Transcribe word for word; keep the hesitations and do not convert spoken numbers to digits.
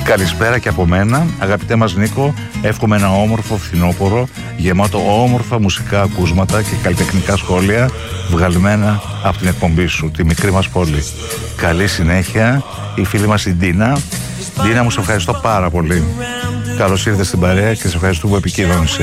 Καλησπέρα και από μένα, αγαπητέ μας Νίκο. Εύχομαι ένα όμορφο φθινόπωρο, γεμάτο όμορφα μουσικά ακούσματα και καλλιτεχνικά σχόλια βγαλμένα από την εκπομπή σου, τη μικρή μας πόλη. Καλή συνέχεια, η φίλη μας η Ντίνα. Ντίνα μου, σε ευχαριστώ πάρα πολύ. Καλώς ήρθες στην παρέα και σε ευχαριστούμε που επικοινωνήσες.